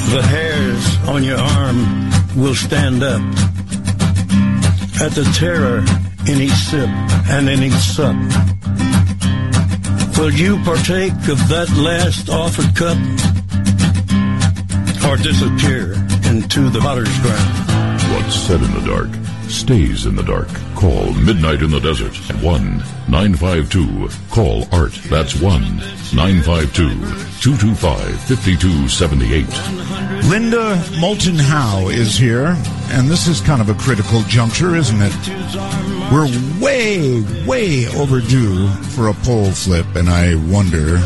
The hairs on your arm will stand up at the terror in each sip and in each sup. Will you partake of that last offered cup, or disappear into the potter's ground? What's said in the dark stays in the dark. Call Midnight in the Desert at 1-952-CALL-ART. That's 1-952-225-5278. Linda Moulton Howe is here, and this is kind of a critical juncture, isn't it? We're way, way overdue for a poll flip, and I wonder,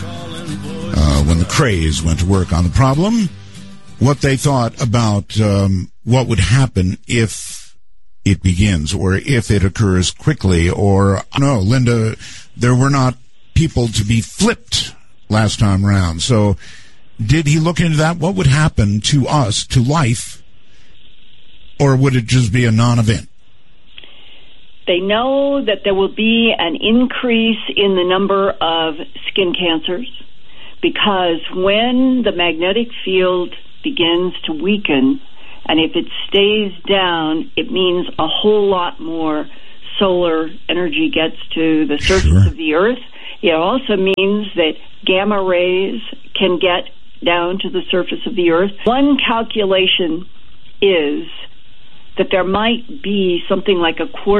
when the Crays went to work on the problem, what they thought about what would happen if it begins, or if it occurs quickly, or, no, Linda, there were not people to be flipped last time round. So did he look into that? What would happen to us, to life, or would it just be a non-event? They know that there will be an increase in the number of skin cancers, because when the magnetic field begins to weaken, and if it stays down, it means a whole lot more solar energy gets to the surface of the Earth. It also means that gamma rays can get down to the surface of the Earth. One calculation is that there might be something like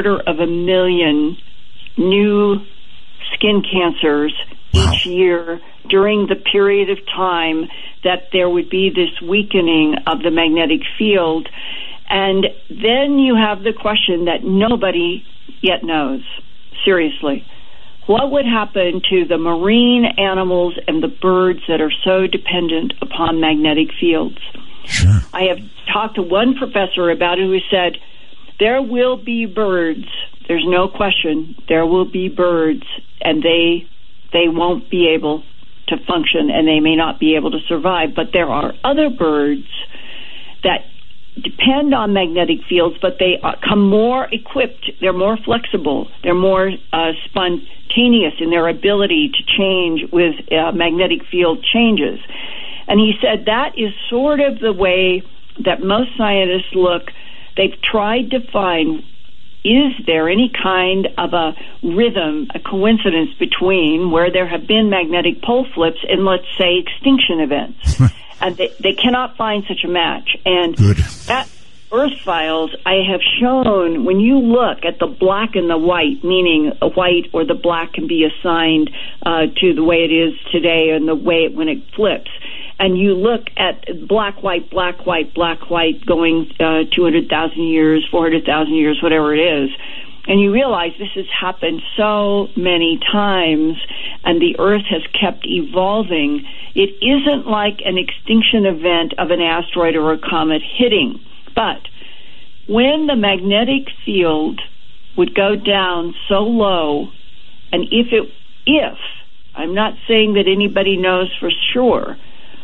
250,000 new skin cancers each year during the period of time that there would be this weakening of the magnetic field. And then you have the question that nobody yet knows. Seriously. What would happen to the marine animals and the birds that are so dependent upon magnetic fields? Sure. I have talked to one professor about it who said, there will be birds. There's no question. There will be birds, and they won't be able to function, and they may not be able to survive. But there are other birds that depend on magnetic fields, but they come more equipped. They're more flexible. They're more spontaneous in their ability to change with magnetic field changes. And he said that is sort of the way that most scientists look. They've tried to find, is there any kind of a rhythm, a coincidence between where there have been magnetic pole flips and, let's say, extinction events? And they cannot find such a match. And that Earth Files, I have shown, when you look at the black and the white, meaning a white or the black can be assigned to the way it is today and the way when it flips, and you look at black, white, black, white, black, white going 200,000 years, 400,000 years, whatever it is, and you realize this has happened so many times, and the Earth has kept evolving. It isn't like an extinction event of an asteroid or a comet hitting. But when the magnetic field would go down so low, and if, I'm not saying that anybody knows for sure,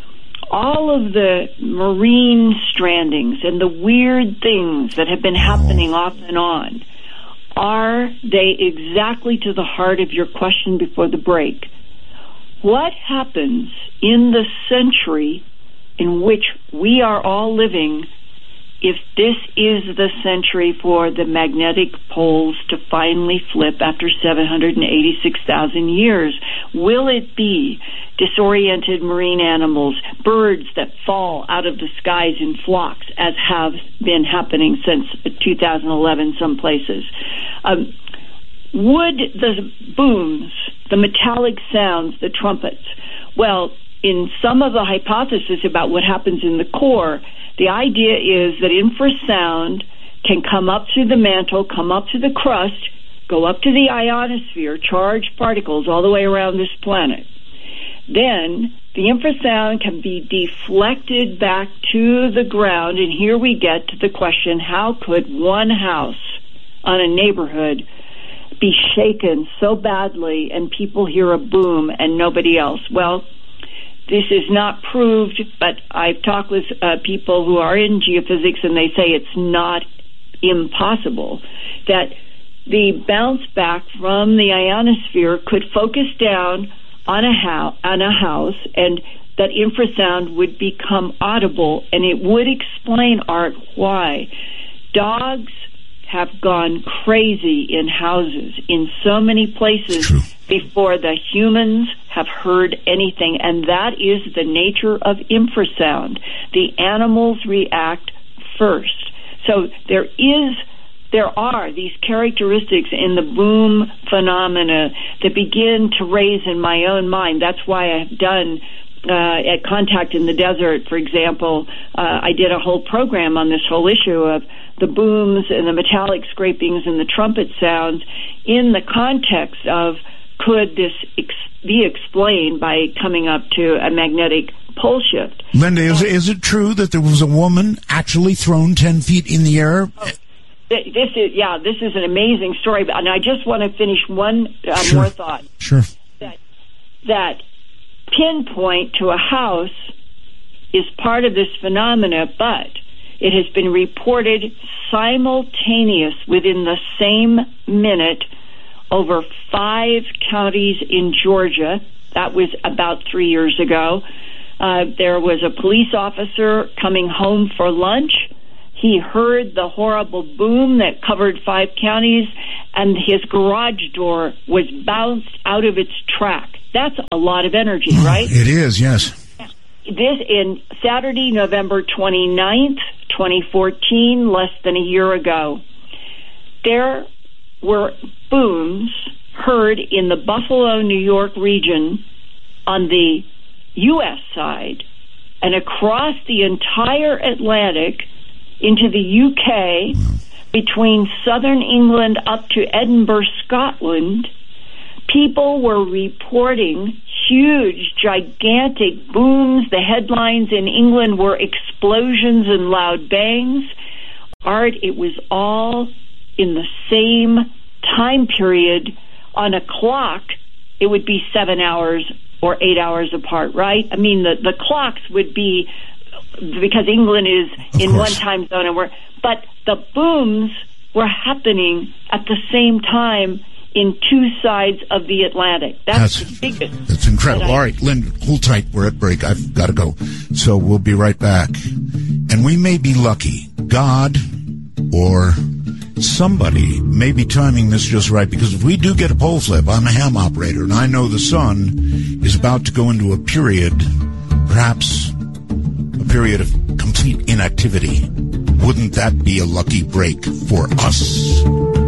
all of the marine strandings and the weird things that have been happening off and on, are they exactly to the heart of your question before the break? What happens in the century in which we are all living if this is the century for the magnetic poles to finally flip after 786,000 years? Will it be disoriented marine animals, birds that fall out of the skies in flocks, as have been happening since 2011 some places? Would the booms, the metallic sounds, the trumpets, well, in some of the hypotheses about what happens in the core, the idea is that infrasound can come up through the mantle, come up to the crust, go up to the ionosphere, charged particles all the way around this planet. Then the infrasound can be deflected back to the ground, and here we get to the question, how could one house on a neighborhood be shaken so badly and people hear a boom and nobody else? Well, this is not proved, but I've talked with people who are in geophysics, and they say it's not impossible that the bounce back from the ionosphere could focus down on a house, and that infrasound would become audible, and it would explain, Art, why dogs have gone crazy in houses in so many places before the humans have heard anything, and that is the nature of infrasound. The animals react first. So there are these characteristics in the boom phenomena that begin to raise in my own mind. That's why I've done at Contact in the Desert, for example, I did a whole program on this whole issue of the booms and the metallic scrapings and the trumpet sounds in the context of, could this be explained by coming up to a magnetic pole shift? Linda, is it true that there was a woman actually thrown 10 feet in the air? This is an amazing story, and I just want to finish one more thought. Sure. That pinpoint to a house is part of this phenomena, but it has been reported simultaneous within the same minute over 5 counties in Georgia. That was about 3 years ago. There was a police officer coming home for lunch. He heard the horrible boom that covered 5 counties, and his garage door was bounced out of its track. That's a lot of energy, right? It is, yes. This in Saturday, November 29th, 2014, less than a year ago. There were booms heard in the Buffalo, New York region on the U.S. side and across the entire Atlantic into the UK, between southern England up to Edinburgh, Scotland. People were reporting huge, gigantic booms. The headlines in England were explosions and loud bangs. Art, it was all in the same time period. On a clock, it would be 7 hours or 8 hours apart, right? I mean, the clocks would be, because England is in one time zone, but the booms were happening at the same time in 2 sides of the Atlantic. That's the biggest. That's incredible. All right, Lynn, hold tight. We're at break. I've got to go. So we'll be right back. And we may be lucky. God or somebody may be timing this just right, because if we do get a pole flip, I'm a ham operator, and I know the sun is about to go into a period, perhaps a period of complete inactivity. Wouldn't that be a lucky break for us?